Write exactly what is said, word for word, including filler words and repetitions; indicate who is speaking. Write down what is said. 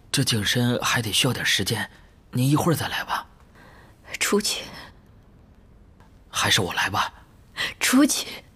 Speaker 1: 这净身还得需要点时间，您一会儿再来吧。
Speaker 2: 出去。
Speaker 1: 还是我来吧。
Speaker 2: 出去。